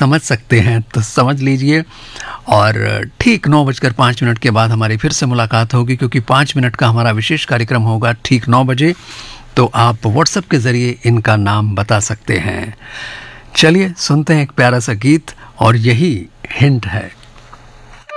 समझ सकते हैं तो समझ लीजिए। और ठीक 9:05 के बाद हमारी फिर से मुलाकात होगी, क्योंकि 5 मिनट का हमारा विशेष कार्यक्रम होगा ठीक 9 बजे। तो आप व्हाट्सएप के ज़रिए इनका नाम बता सकते हैं। चलिए सुनते हैं एक प्यारा सा गीत, और यही हिंट है।